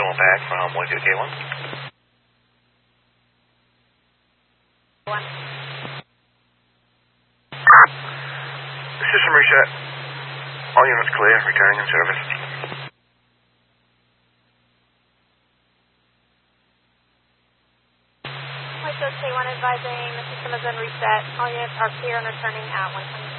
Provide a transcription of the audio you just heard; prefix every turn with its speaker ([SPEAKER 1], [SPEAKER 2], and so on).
[SPEAKER 1] call back from 1QK1. System reset. All units clear, returning in service.
[SPEAKER 2] K1 advising the system has been reset. All units are clear and returning at 120.